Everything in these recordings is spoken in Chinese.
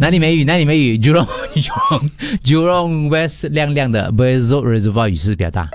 哪里没雨？哪里没雨 ？Jurong West 亮亮的 Bezot Reservoir 雨势比较大。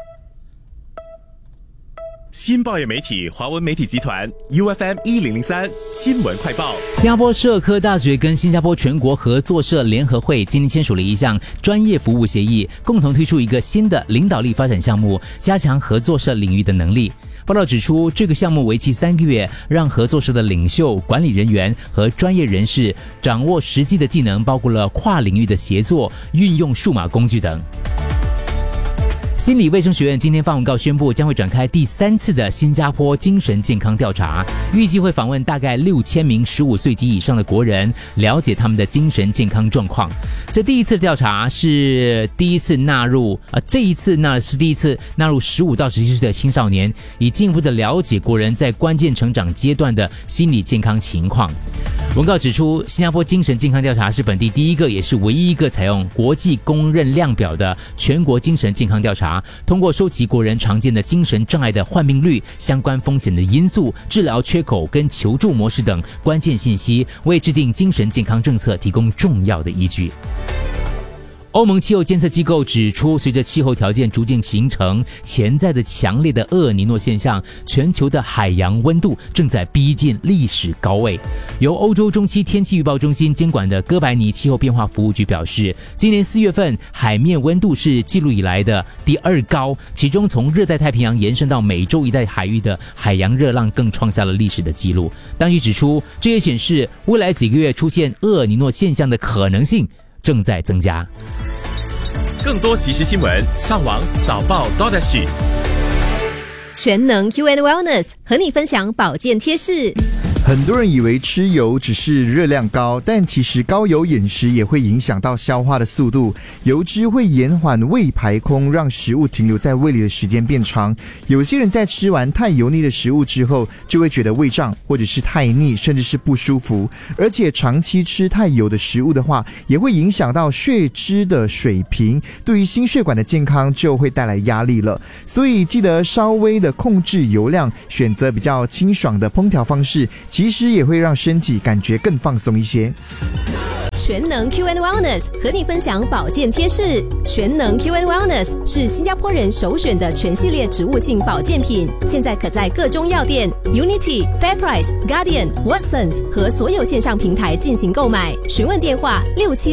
新报业媒体华文媒体集团 UFM 1003新闻快报。 新加坡社科大学跟新加坡全国合作社联合会今天签署了一项专业服务协议，共同推出一个新的领导力发展项目，加强合作社领域的能力。报道指出，这个项目为期3个月，让合作社的领袖、管理人员和专业人士掌握实际的技能，包括了跨领域的协作、运用数码工具等。心理卫生学院今天发文告宣布，将会展开第3次的新加坡精神健康调查，预计会访问大概6000名15岁及以上的国人，了解他们的精神健康状况。这第一次调查是第一次纳入这一次是第一次纳入15到17岁的青少年，以进一步的了解国人在关键成长阶段的心理健康情况。文告指出，新加坡精神健康调查是本地第一个也是唯一一个采用国际公认量表的全国精神健康调查，通过收集国人常见的精神障碍的患病率、相关风险的因素、治疗缺口跟求助模式等关键信息，为制定精神健康政策提供重要的依据。欧盟气候监测机构指出，随着气候条件逐渐形成潜在的强烈的厄尔尼诺现象，全球的海洋温度正在逼近历史高位。由欧洲中期天气预报中心监管的哥白尼气候变化服务局表示，今年4月份海面温度是记录以来的第2高，其中从热带太平洋延伸到美洲一带海域的海洋热浪更创下了历史的记录。当局指出，这也显示未来几个月出现厄尔尼诺现象的可能性正在增加。 更多即时新闻，上网早报 .SG。 全能 U&Wellness 和你分享保健贴士。 很多人以为吃油只是热量高，但其实高油饮食也会影响到消化的速度。油脂会延缓胃排空，让食物停留在胃里的时间变长。有些人在吃完太油腻的食物之后，就会觉得胃胀，或者是太腻，甚至是不舒服。而且长期吃太油的食物的话，也会影响到血脂的水平，对于心血管的健康就会带来压力了。所以记得稍微的控制油量，选择比较清爽的烹调方式，其实也会让身体感觉更放松一些。 全能 Q&Wellness 和你分享保健贴士。全能 Q&Wellness 是新加坡人首选的全系列植物性保健品，现在可在各中药店、Unity、FairPrice、Guardian、Watsons 和所有线上平台进行购买。询问电话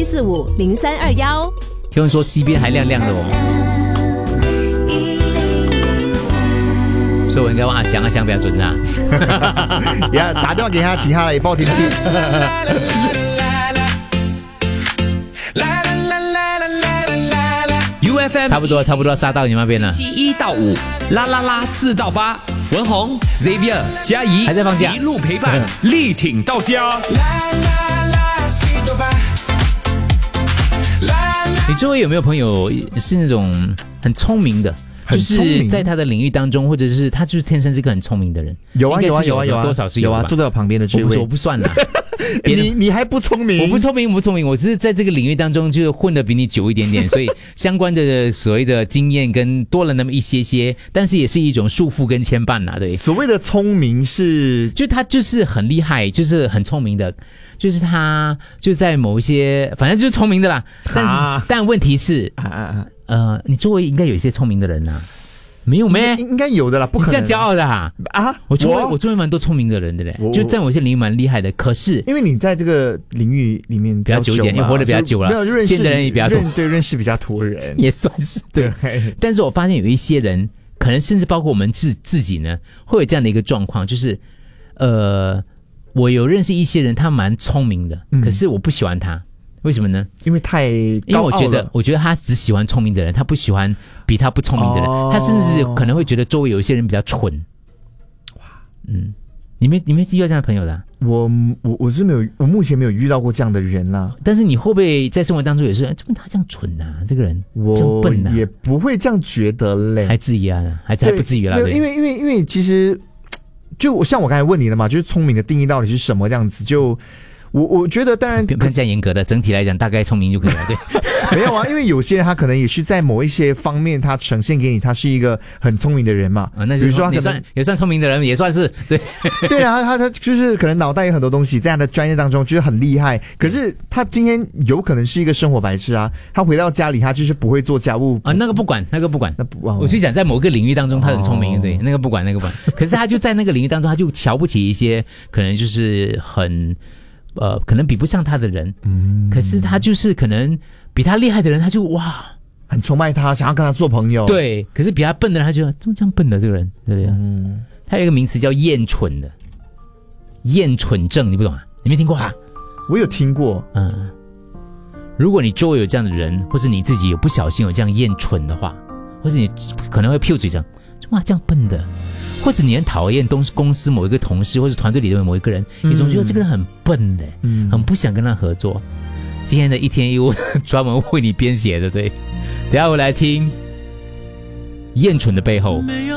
67450321。 听人说西边还亮亮的哦，所以我应该问阿翔比较准啊。 呀，打电话给他，请他来报天气。 UFM 差不多杀到你那边了。 1到5，啦啦啦4到8，文宏、Xavier、嘉怡还在放假， 一路陪伴，力挺到家。 你周围有没有朋友是那种很聪明的？就是在他的领域当中，或者是他就是天生是一个很聪明的人。 有啊， 多少是有吧？ 坐在我旁边的这位， 我不算啦。 你还不聪明？ 我不聪明，我只是在这个领域当中就混得比你久一点点，所以相关的所谓的经验跟多了那么一些，但是也是一种束缚跟牵绊啦，对。 所谓的聪明是， 就他就是很厉害，就是很聪明的，就是他就在某一些，反正就是聪明的啦。但问题是，你周围应该有一些聪明的人啊。没有咩？ 应该有的啦，不可能。 你这样骄傲的啊？我周围蛮多聪明的人的嘞，就在某些领域蛮厉害的。可是因为你在这个领域里面比较久一点，你活得比较久了，见的人也比较多， 认识比较多人， 也算是对。但是我发现有一些人，可能甚至包括我们自己呢，会有这样的一个状况，就是我有认识一些人，他蛮聪明的，可是我不喜欢他。为什么呢？ 因为我觉得他只喜欢聪明的人，他不喜欢比他不聪明的人，他甚至可能会觉得周围有一些人比较蠢。哇，你没遇到这样的朋友的啊？ 我是没有，我目前没有遇到过这样的人啦。 但是你会不会在生活当中也是，怎么他这样蠢啊？这个人这样笨啊？ 也不会这样觉得嘞， 还质疑啊？还不至于啦？ 因为其实就像我刚才问你的嘛，就是聪明的定义到底是什么这样子就。 我觉得当然不用这样严格的，整体来讲大概聪明就可以了，对。 没有啊，因为有些人他可能也是在某一些方面，他呈现给你，他是一个很聪明的人嘛。 那比如说他也算聪明的人，也算是对。 对啊，他就是可能脑袋有很多东西，在他的专业当中就是很厉害。可是他今天有可能是一个生活白痴啊，他回到家里他就是不会做家务啊，那个不管。我就讲在某个领域当中他很聪明，对，那个不管。可是他就在那个领域当中，他就瞧不起一些可能就是很可能比不上他的人。可是他就是可能比他厉害的人，他就哇很崇拜他，想要跟他做朋友。 对，可是比他笨的人，他就怎么这样笨的这个人，对不对？他有一个名词叫厌蠢的，厌蠢症，你不懂啊？你没听过啊？ 我有听过。 如果你周围有这样的人，或者你自己有不小心有这样厌蠢的话，或者你可能会屁嘴这样，哇这样笨的，或者你很讨厌公司某一个同事，或者团队里的某一个人，你总觉得这个人很笨的，很不想跟他合作。今天的一天一物专门为你编写的，对。等一下我来听厌蠢的背后。 没有